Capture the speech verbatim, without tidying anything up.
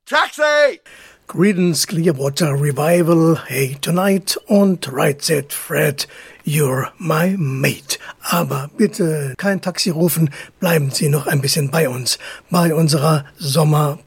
Taxi! Creedence Clearwater Revival, Hey Tonight und Right Said Fred, You're My Mate. Aber bitte kein Taxi rufen, bleiben Sie noch ein bisschen bei uns, bei unserer Sommer